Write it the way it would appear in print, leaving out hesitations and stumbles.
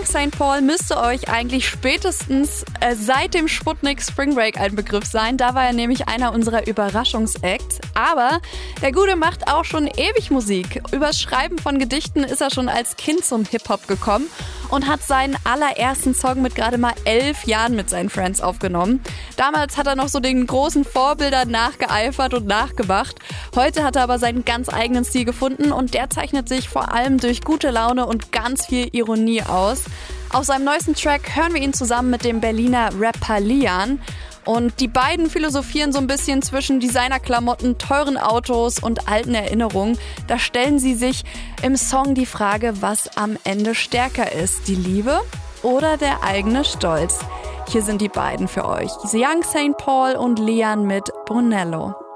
St. Paul müsste euch eigentlich spätestens seit dem Sputnik Spring Break ein Begriff sein. Da war er nämlich einer unserer Überraschungsacts. Aber der Gute macht auch schon ewig Musik. Übers Schreiben von Gedichten ist er schon als Kind zum Hip-Hop gekommen und hat seinen allerersten Song mit gerade mal 11 Jahren mit seinen Friends aufgenommen. Damals hat er noch so den großen Vorbildern nachgeeifert und nachgemacht. Heute hat er aber seinen ganz eigenen Stil gefunden und der zeichnet sich vor allem durch gute Laune und ganz viel Ironie aus. Auf seinem neuesten Track hören wir ihn zusammen mit dem Berliner Rapper Lian. Und die beiden philosophieren so ein bisschen zwischen Designerklamotten, teuren Autos und alten Erinnerungen. Da stellen sie sich im Song die Frage, was am Ende stärker ist, die Liebe oder der eigene Stolz. Hier sind die beiden für euch, Young St. Paul und Lian mit Brunello.